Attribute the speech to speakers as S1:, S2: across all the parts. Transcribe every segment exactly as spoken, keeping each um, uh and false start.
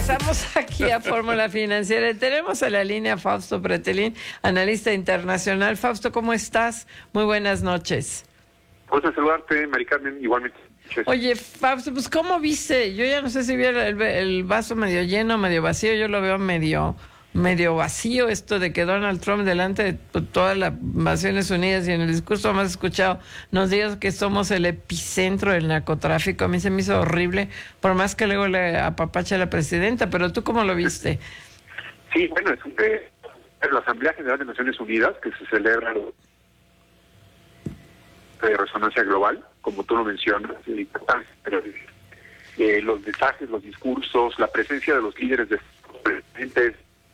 S1: Regresamos aquí a Fórmula Financiera. Tenemos a la línea Fausto Pretelín, analista internacional. Fausto, ¿cómo estás? Muy buenas noches.
S2: Gusto saludarte, Mari Carmen, igualmente.
S1: Oye, Fausto, pues ¿cómo viste? Yo ya no sé si vi el, el vaso medio lleno, medio vacío. Yo lo veo medio, medio vacío, esto de que Donald Trump, delante de todas las Naciones Unidas y en el discurso más escuchado, nos diga que somos el epicentro del narcotráfico. A mí se me hizo horrible, por más que luego le apapache a la presidenta. Pero ¿tú cómo lo viste?
S2: Sí, bueno, es un, eh, la Asamblea General de Naciones Unidas, que se celebra de resonancia global, como tú lo mencionas, eh, pero eh, los mensajes, los discursos, la presencia de los líderes de los presidentes.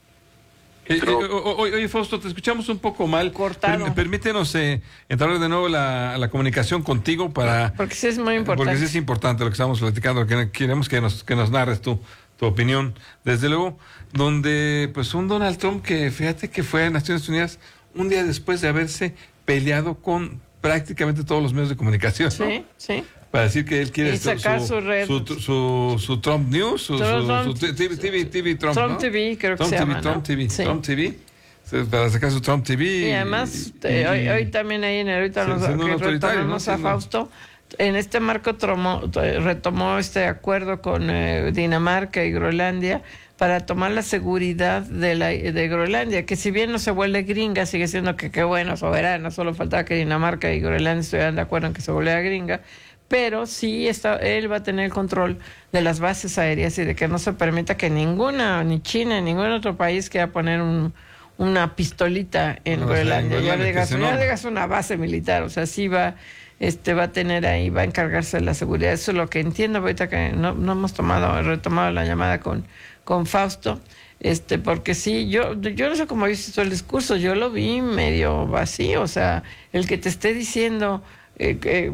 S3: Eh, eh, oye, Fausto, te escuchamos un poco mal.
S1: Cortado.
S3: Per, permítenos eh, entrar de nuevo la, la comunicación contigo para...
S1: Porque sí es muy importante.
S3: Porque sí es importante lo que estamos platicando, que queremos que nos, que nos narres tu, tu opinión. Desde luego, donde pues un Donald Trump que, fíjate que fue a Naciones Unidas un día después de haberse peleado con prácticamente todos los medios de comunicación, ¿no?
S1: Sí, sí.
S3: Para decir que él quiere
S1: y sacar
S3: su,
S1: su, red,
S3: su, su, su, su Trump News, su,
S1: Trump,
S3: su, su T V, T V, T V Trump,
S1: Trump
S3: ¿no?
S1: T V, creo
S3: Trump
S1: que se
S3: T V,
S1: llama,
S3: Trump
S1: ¿no?
S3: T V,
S1: Sí.
S3: Trump T V, para sacar su Trump T V.
S1: Y además,
S3: y,
S1: eh,
S3: y,
S1: hoy, hoy también ahí en el ahorita nos retomamos, ¿no? a Fausto. En este marco tromó, retomó este acuerdo con eh, Dinamarca y Groenlandia para tomar la seguridad de la de Groenlandia, que si bien no se vuelve gringa, sigue siendo que qué bueno, soberana, solo faltaba que Dinamarca y Groenlandia estuvieran de acuerdo en que se volviera gringa, pero sí está, él va a tener el control de las bases aéreas y de que no se permita que ninguna, ni China, ni ningún otro país quiera poner un, una pistolita en
S3: no,
S1: Groenlandia,
S3: o sea, en
S1: ya digas,
S3: Groenlandia,
S1: ya digas una base militar, o sea, sí va... este va a tener ahí, va a encargarse de la seguridad. Eso es lo que entiendo ahorita que no, no hemos tomado, retomado la llamada con, con Fausto, este, porque sí, yo, yo no sé cómo viste todo el discurso, yo lo vi medio vacío, o sea, el que te esté diciendo eh, que,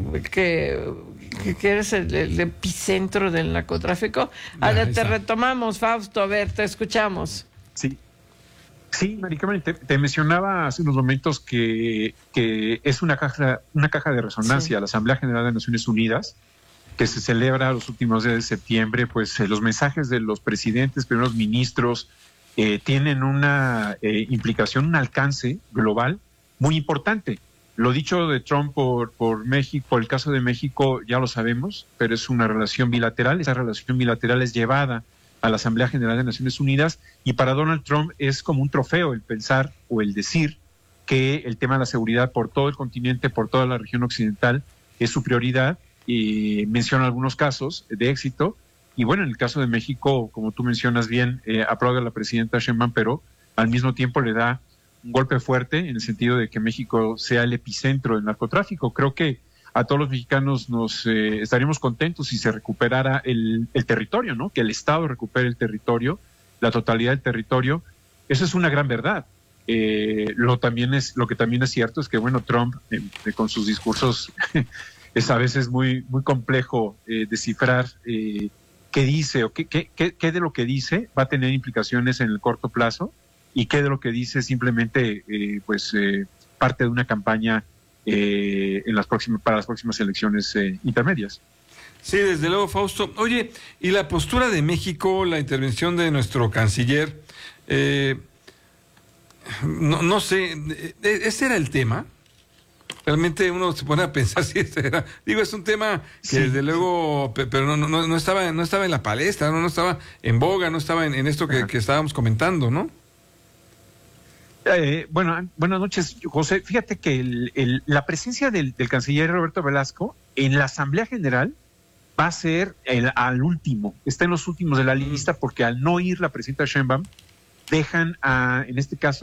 S1: que, que eres el, el epicentro del narcotráfico. Ahora te retomamos, Fausto, a ver, te escuchamos.
S4: Sí. Sí, Mari Carmen, te, te mencionaba hace unos momentos que, que es una caja, una caja de resonancia, sí. La Asamblea General de Naciones Unidas, que se celebra los últimos días de septiembre. Pues eh, los mensajes de los presidentes, primeros ministros, eh, tienen una eh, implicación, un alcance global muy importante. Lo dicho de Trump por, por México, por el caso de México, ya lo sabemos, pero es una relación bilateral. Esa relación bilateral es llevada a la Asamblea General de Naciones Unidas, y para Donald Trump es como un trofeo el pensar o el decir que el tema de la seguridad por todo el continente, por toda la región occidental, es su prioridad, y menciona algunos casos de éxito, y bueno, en el caso de México, como tú mencionas bien, eh, aplaude a la presidenta Sheinbaum, pero al mismo tiempo le da un golpe fuerte en el sentido de que México sea el epicentro del narcotráfico. Creo que a todos los mexicanos nos eh, estaríamos contentos si se recuperara el, el territorio, ¿no? Que el Estado recupere el territorio, la totalidad del territorio. Eso es una gran verdad. Eh, lo también es lo que también es cierto es que bueno, Trump eh, eh, con sus discursos es a veces muy muy complejo eh, descifrar eh, qué dice o qué, qué, qué, qué de lo que dice va a tener implicaciones en el corto plazo y qué de lo que dice simplemente eh, pues eh, parte de una campaña Eh, en las próximas para las próximas elecciones eh, intermedias.
S3: Sí, desde luego, Fausto. Oye, y la postura de México, la intervención de nuestro canciller, eh, no, no sé, ¿ese era el tema? Realmente uno se pone a pensar si ese era, digo, es un tema que sí, desde luego, pero no, no, no estaba, no estaba en la palestra, no, no estaba en boga, no estaba en, en esto que, que estábamos comentando, ¿no?
S4: Eh, bueno, buenas noches, José. Fíjate que el, el, la presencia del, del canciller Roberto Velasco en la Asamblea General va a ser el, al último, está en los últimos de la lista, porque al no ir la presidenta Sheinbaum, dejan a, en este caso,